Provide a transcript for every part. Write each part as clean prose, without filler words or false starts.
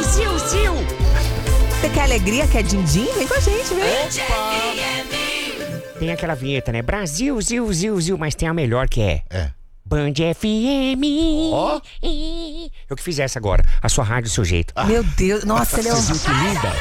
Ziu, ziu. Você quer alegria, quer din-din? Vem com a gente, vem. Tem aquela vinheta, né? Brasil, ziu, ziu, ziu. Mas tem a melhor que é... Band FM. Ó. Eu que fiz essa agora. A sua rádio, o seu jeito. Meu Deus, nossa, ele é um... Viu que linda?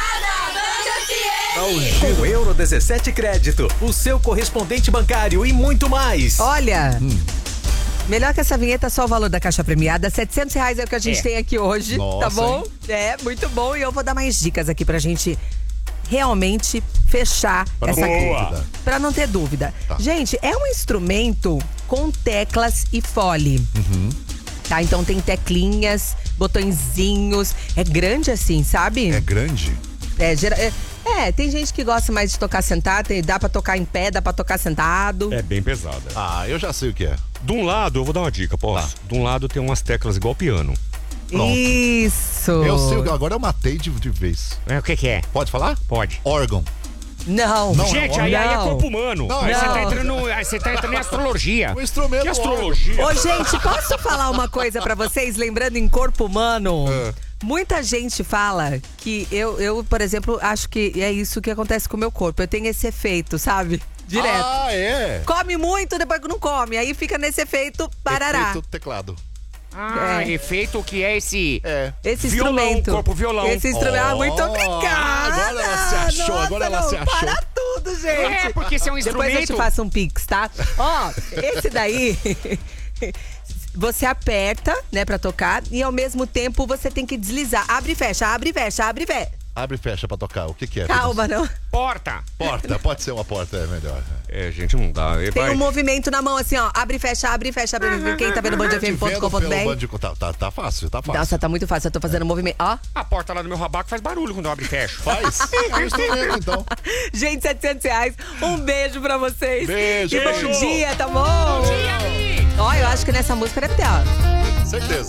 Com Euro 17 Crédito, o seu correspondente bancário e muito mais. Olha, melhor que essa vinheta, só o valor da caixa premiada. R$700 é o que a gente tem aqui hoje, Nossa, tá bom? hein? É, muito bom. E eu vou dar mais dicas aqui pra gente realmente fechar essa dúvida. Pra não ter dúvida. Tá. Gente, é um instrumento com teclas e fole. Tá, então tem teclinhas, botõezinhos. É grande assim, sabe? É grande? Tem gente que gosta mais de tocar sentado, dá pra tocar em pé, dá pra tocar sentado. É bem pesada. Ah, eu já sei o que é. De um lado, eu vou dar uma dica, posso? De um lado tem umas teclas igual piano. Pronto. Isso. Eu sei o que agora, eu matei de vez. O que é? Pode falar? Pode. Órgão. Não. Não, Gente, é aí é não. corpo humano. Não, Aí não. você tá entrando em astrologia. O instrumento Que é astrologia? Ô, gente, posso falar uma coisa pra vocês? Lembrando em corpo humano, É. muita gente fala que eu, por exemplo, acho que é isso que acontece com o meu corpo. Eu tenho esse efeito, sabe? Direto. Ah, é? Come muito, depois não come. Aí fica nesse efeito parará. Efeito teclado. Efeito que é esse... É. Esse Violão, instrumento. corpo violão. Esse instrumento. Ah, muito Oh, obrigada. agora ela se achou, Nossa, agora ela não, se achou. Para tudo, gente. É, porque esse é um Depois eu te instrumento... faço um pix, tá? Ó, esse daí... Você aperta, né, pra tocar. E ao mesmo tempo você tem que deslizar. Abre e fecha, abre e fecha, abre e fecha. Abre e fecha pra tocar. O que é? Calma, não. Porta. Porta. Pode ser uma porta, é melhor. É, gente, não dá. Tem um movimento na mão assim, ó. Abre e fecha, abre e fecha. Abre e fecha. Quem tá vendo Vendo pelo bandfm.com.br? Tá fácil, tá fácil. Nossa, tá muito fácil. Eu tô fazendo movimento. Ó. A porta lá do meu rabaco faz barulho quando eu abro e fecho. Faz. É um instrumento, então. Gente, R$700. Um beijo pra vocês. Beijo. E bom dia, tá bom? Bom dia, Ó, eu acho que nessa música deve ter, ó. Certeza.